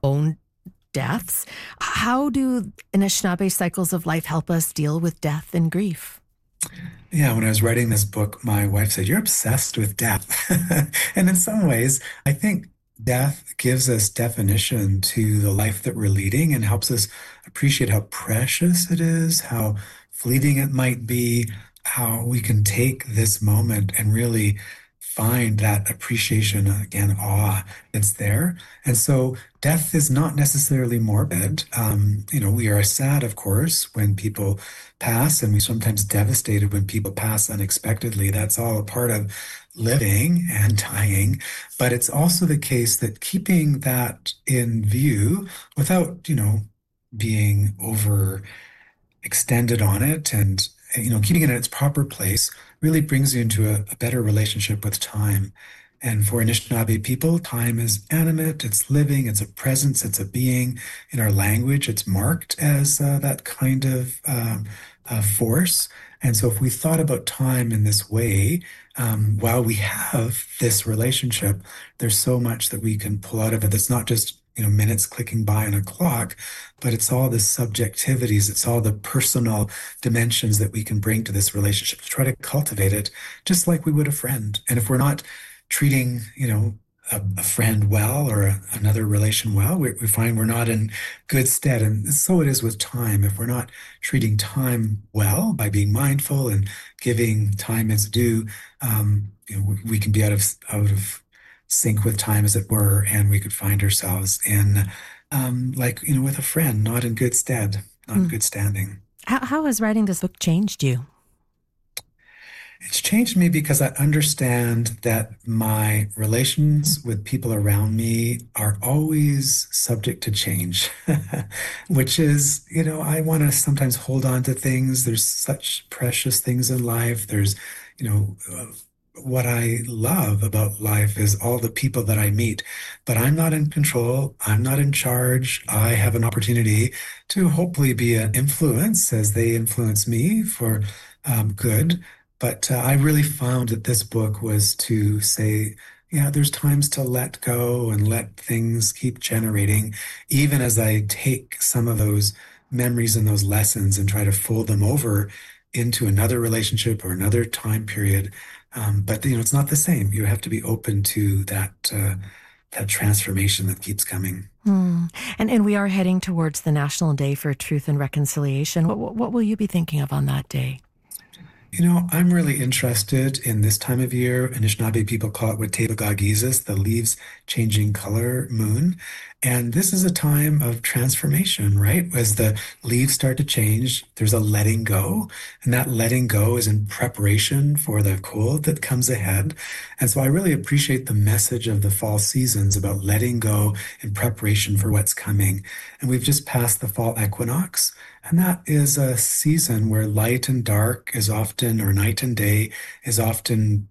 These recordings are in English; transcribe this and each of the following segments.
own deaths. How do Anishinaabe cycles of life help us deal with death and grief? Yeah, when I was writing this book, my wife said, "You're obsessed with death." And in some ways, I think death gives us definition to the life that we're leading and helps us appreciate how precious it is, how fleeting it might be, how we can take this moment and really find that appreciation, again, awe that's there. And so death is not necessarily morbid. We are sad, of course, when people pass, and we're sometimes devastated when people pass unexpectedly. That's all a part of living and dying. But it's also the case that keeping that in view without, being over extended on it and keeping it in its proper place really brings you into a better relationship with time. And for Anishinaabe people, time is animate, it's living, it's a presence, it's a being. In our language, it's marked as that kind of force. And so if we thought about time in this way, while we have this relationship, there's so much that we can pull out of it that's not just minutes clicking by on a clock, but it's all the subjectivities, it's all the personal dimensions that we can bring to this relationship to try to cultivate it just like we would a friend. And if we're not treating, a friend well or another relation well, we find we're not in good stead. And so it is with time. If we're not treating time well by being mindful and giving time its due, we can be out of sync with time, as it were, and we could find ourselves in, with a friend, not in good stead, not in good standing. How has writing this book changed you? It's changed me because I understand that my relations with people around me are always subject to change, which is, I want to sometimes hold on to things. There's such precious things in life. There's, what I love about life is all the people that I meet, but I'm not in control. I'm not in charge. I have an opportunity to hopefully be an influence as they influence me for good. But I really found that this book was to say, yeah, there's times to let go and let things keep generating, even as I take some of those memories and those lessons and try to fold them over into another relationship or another time period. But it's not the same. You have to be open to that transformation that keeps coming. And we are heading towards the National Day for Truth and Reconciliation. What will you be thinking of on that day? I'm really interested in this time of year. Anishinaabe people call it Watevagagizis, the leaves changing color moon. And this is a time of transformation, right? As the leaves start to change, there's a letting go. And that letting go is in preparation for the cold that comes ahead. And so I really appreciate the message of the fall seasons about letting go in preparation for what's coming. And we've just passed the fall equinox. And that is a season where light and dark is often, or night and day is often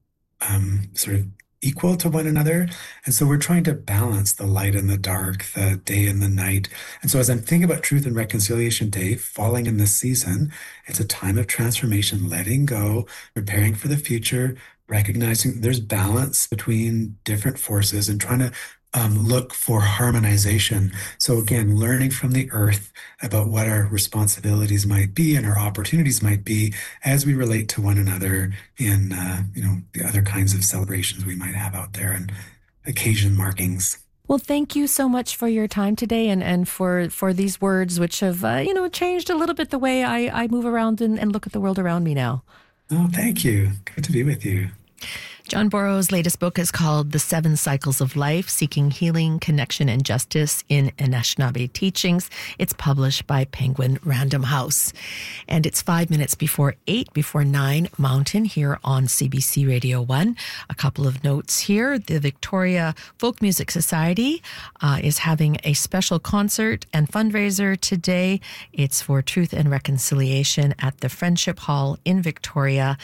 sort of equal to one another. And so we're trying to balance the light and the dark, the day and the night. And so as I'm thinking about Truth and Reconciliation Day falling in this season, it's a time of transformation, letting go, preparing for the future, recognizing there's balance between different forces and trying to look for harmonization. So again, learning from the earth about what our responsibilities might be and our opportunities might be as we relate to one another in, the other kinds of celebrations we might have out there and occasion markings. Well, thank you so much for your time today and for these words, which have, changed a little bit the way I move around and look at the world around me now. Oh, thank you. Good to be with you. John Borrow's latest book is called The 7 Cycles of Life, Seeking Healing, Connection, and Justice in Anishinaabe Teachings. It's published by Penguin Random House. And it's 5 minutes before 8, before 9 Mountain here on CBC Radio 1. A couple of notes here. The Victoria Folk Music Society is having a special concert and fundraiser today. It's for Truth and Reconciliation at the Friendship Hall in Victoria.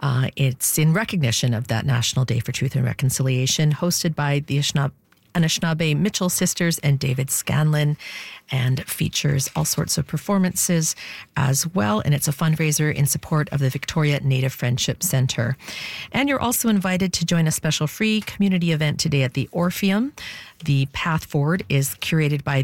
It's in recognition of that National Day for Truth and Reconciliation, hosted by the Anishinaabe Mitchell Sisters and David Scanlon, and features all sorts of performances as well. And it's a fundraiser in support of the Victoria Native Friendship Centre. And you're also invited to join a special free community event today at the Orpheum. The Path Forward is curated by